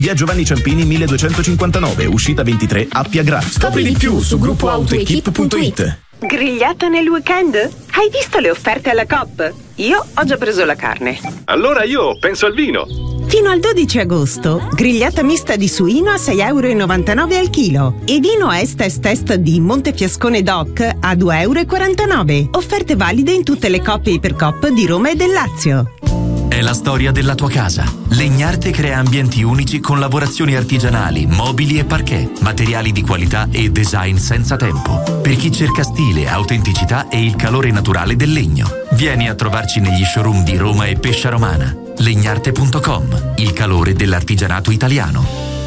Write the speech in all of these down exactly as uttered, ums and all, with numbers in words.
Via Giovanni Ciampini milleduecentocinquantanove, uscita ventitré, Appia Gra. Scopri di più su gruppo autoequip punto it. Grigliata nel weekend? Hai visto le offerte alla Coop? Io ho già preso la carne. Allora io penso al vino. Fino al dodici agosto, grigliata mista di suino a sei e novantanove euro al chilo e vino Estes Test di Montefiascone Doc a due e quarantanove euro. Offerte valide in tutte le Coop e Ipercoop di Roma e del Lazio. È la storia della tua casa. Legnarte crea ambienti unici con lavorazioni artigianali, mobili e parquet, materiali di qualità e design senza tempo. Per chi cerca stile, autenticità e il calore naturale del legno. Vieni a trovarci negli showroom di Roma e Pescia Romana. legnarte punto com, il calore dell'artigianato italiano.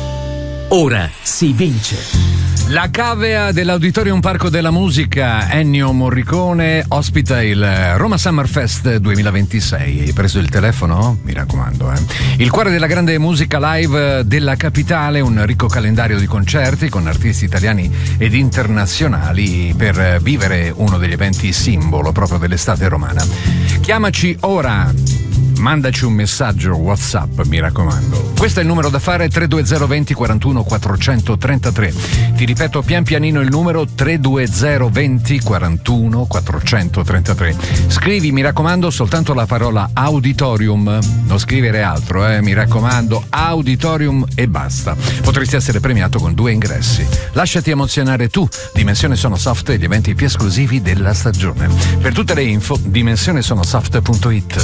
Ora si vince. La cavea dell'Auditorium Parco della Musica Ennio Morricone ospita il Roma Summer Fest duemilaventisei. Hai preso il telefono? Mi raccomando, eh. Il cuore della grande musica live della capitale, un ricco calendario di concerti con artisti italiani ed internazionali per vivere uno degli eventi simbolo proprio dell'estate romana. Chiamaci ora. Mandaci un messaggio WhatsApp, mi raccomando. Questo è il numero da fare: tre due zero venti quarantuno quattrocentotrentatré. Ti ripeto pian pianino il numero: tre due zero venti quarantuno quattrocentotrentatré. Scrivi, mi raccomando, soltanto la parola auditorium, non scrivere altro, eh, mi raccomando, auditorium e basta. Potresti essere premiato con due ingressi. Lasciati emozionare tu. Dimensione Sonosoft e gli eventi più esclusivi della stagione. Per tutte le info, dimensione sonosoft punto it.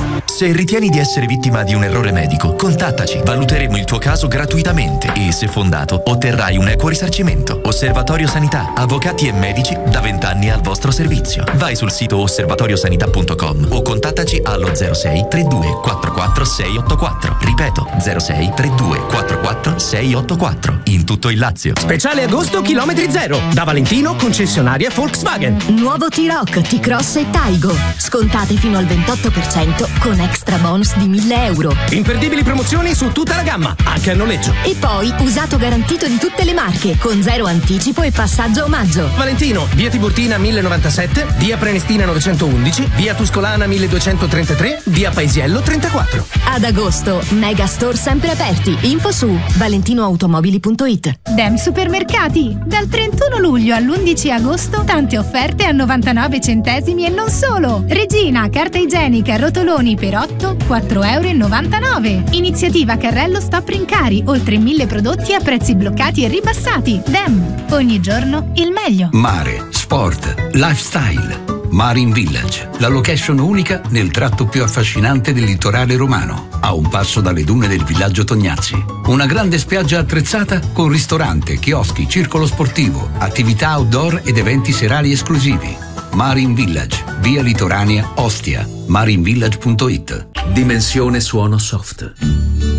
Se ritieni di essere vittima di un errore medico, contattaci. Valuteremo il tuo caso gratuitamente e, se fondato, otterrai un equo risarcimento. Osservatorio Sanità, avvocati e medici da vent'anni al vostro servizio. Vai sul sito osservatorio sanità punto com o contattaci allo zero sei trentadue quarantaquattro sei ottantaquattro. Ripeto, zero sei trentadue quarantaquattro sei ottantaquattro. In tutto il Lazio. Speciale agosto chilometri zero. Da Valentino, concessionaria Volkswagen. Nuovo T-Roc, T-Cross e Taigo. Scontate fino al ventotto per cento con extra bonus di mille euro. Imperdibili promozioni su tutta la gamma, anche a noleggio. E poi usato garantito di tutte le marche, con zero anticipo e passaggio omaggio. Valentino, via Tiburtina mille novantasette, via Prenestina novecentoundici, via Tuscolana milleduecentotrentatré, via Paesiello trentaquattro. Ad agosto, mega store sempre aperti. Info su valentinoautomobili punto it. Dem Supermercati, dal trentuno luglio all'undici agosto, tante offerte a novantanove centesimi e non solo. Regina, carta igienica, rotoloni per otto, quattro e novantanove euro. Iniziativa Carrello Stop Rincari, oltre mille prodotti a prezzi bloccati e ribassati. Dem, ogni giorno il meglio. Mare, sport, lifestyle. Marine Village, la location unica nel tratto più affascinante del litorale romano, a un passo dalle dune del villaggio Tognazzi. Una grande spiaggia attrezzata con ristorante, chioschi, circolo sportivo, attività outdoor ed eventi serali esclusivi. Marine Village, via Litoranea, Ostia. marine village punto it. Dimensione Suono Soft.